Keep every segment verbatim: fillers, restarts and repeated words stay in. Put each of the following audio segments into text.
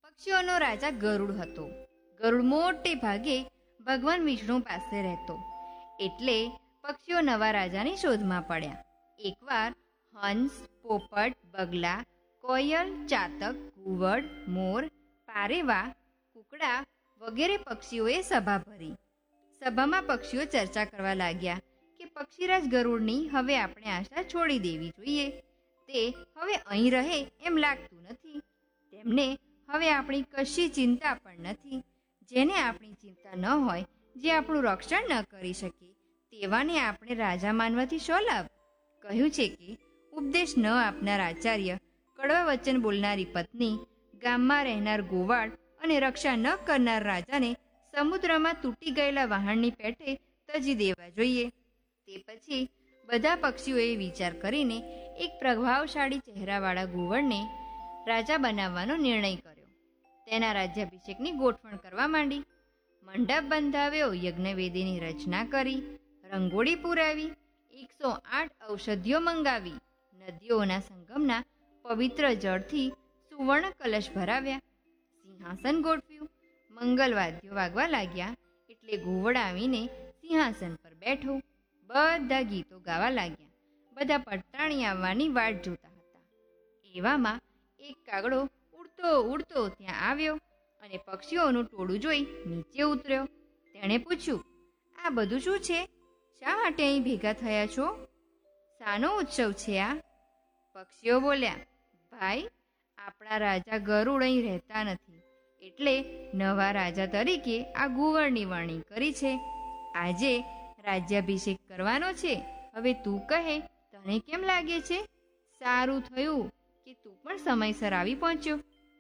પક્ષીઓનો રાજા ગરુડ હતો. ગરુડ મોટે ભાગે ભગવાન વિષ્ણુ પાસે રહેતો, એટલે પક્ષીઓ નવા રાજાની શોધમાં પડ્યા. એકવાર હંસ, પોપટ, બગલા, કોયલ, ચાતક, ઘુવડ, મોર, પારેવા, કુકડા વગેરે પક્ષીઓએ સભા ભરી. સભામાં પક્ષીઓ ચર્ચા કરવા લાગ્યા કે પક્ષીરાજ ગરુડની હવે આપણે આશા છોડી દેવી જોઈએ. તે હવે અહીં રહે એમ લાગતું નથી. તેમને હવે આપણી કશી ચિંતા પણ નથી. જેને આપણી ચિંતા ન હોય, જે આપણું રક્ષણ ન કરી શકે, તેવાને આપણે રાજા માનવાથી શો લાભ? કહ્યું છે કે ઉપદેશ ન આપનાર આચાર્ય, કડવા વચન બોલનારી પત્ની, ગામમાં રહેનાર ગોવાળ અને રક્ષા ન કરનાર રાજાને સમુદ્રમાં તૂટી ગયેલા વહાણની પેઠે તજી દેવા જોઈએ. તે પછી બધા પક્ષીઓએ વિચાર કરીને એક પ્રભાવશાળી ચહેરાવાળા ગોવળને રાજા બનાવવાનો નિર્ણય કર્યો. તેના રાજ્યાભિષેકની ગોઠવણ કરવા માંડી. મંડપ બંધાવ્યો, યજ્ઞવેદીની રચના કરી, રંગોળી પુરાવી, એકસો આઠ ઔષધિઓ મંગાવી, નદીઓના સંગમના પવિત્ર જળથી સુવર્ણ કલશ ભરાવ્યા, સિંહાસન ગોઠવ્યું. મંગલવાદ્યો વાગવા લાગ્યા એટલે ગોવળ આવીને સિંહાસન પર બેઠો. બધા ગીતો ગાવા લાગ્યા. બધા પટાણી આવવાની વાટ જોતા હતા. એવામાં એક કાગડો ઉડતો ઉડતો ત્યાં આવ્યો અને પક્ષીઓનું ટોળું જોઈ નીચે ઉતર્યો. તેણે પૂછ્યું, આ બધું શું છે? શા માટે અહીં ભેગા થયા છો? શાનો ઉત્સવ છે આ? પક્ષીઓ બોલ્યા, ભાઈ, આપણા રાજા ગરુડ અહીં રહેતા નથી, એટલે નવા રાજા તરીકે આ ગુવળની વરણી કરી છે. આજે રાજ્યાભિષેક કરવાનો છે. હવે તું કહે, તને કેમ લાગે છે? સારું થયું કે તું પણ સમયસર આવી પહોંચ્યો.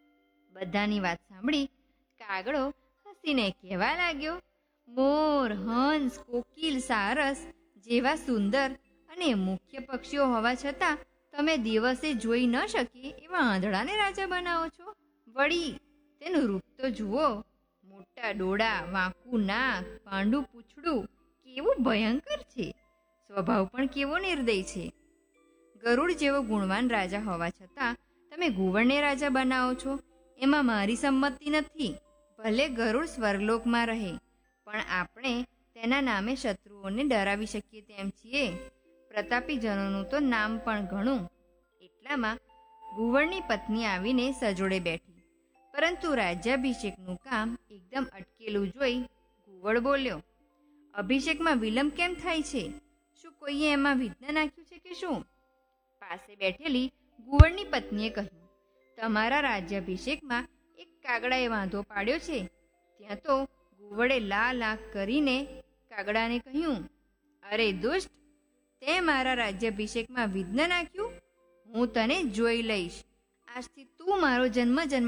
બધાની વાત સાંભળી કાગડો હસીને કહેવા લાગ્યો, મોર, હંસ, કોકિલ, સારસ જેવા સુંદર અને મુખ્ય પક્ષીઓ હોવા છતાં તમે દિવસે જોઈ ન શકે એવા આંધળાને રાજા બનાવો છો. વળી તેનું રૂપ તો જુઓ, મોટા ડોળા, વાંકું નાક, પાંડું પૂંછડું કેવું ભયંકર છે. સ્વભાવ પણ કેવો નિર્દય છે. ગરુડ જેવો ગુણવાન રાજા હોવા છતાં તમે ગુવળને રાજા બનાવો છો, એમાં મારી સંમતિ નથી. ભલે ગરુડ સ્વર્ગલોકમાં રહે, પણ આપણે તેના નામે શત્રુઓને ડરાવી શકીએ તેમ છીએ. પ્રતાપીજનોનું તો નામ પણ ઘણું. એટલામાં ગુવળની પત્ની આવીને સજોડે બેઠી, પરંતુ રાજ્યાભિષેકનું કામ એકદમ અટકેલું જોઈ ગુવળ બોલ્યો, અભિષેકમાં વિલંબ કેમ થાય છે? શું કોઈએ એમાં વિઘ્ન નાખ્યું છે કે શું? પાસે બેઠેલી ગુવળની પત્નીએ કહ્યું, તમારા રાજ્યાભિષેકમાં એક કાગડાએ વાંધો પાડ્યો છે. ત્યાં તો ગુવળે લાલ આંખ કરીને કાગડાને કહ્યું, અરે દુષ્ટ, તે મારા રાજ્યાભિષેકમાં વિઘ્ન નાખ્યું. હું તને જોઈ લઈશ. આજથી તું મારો જન્મ જન્મ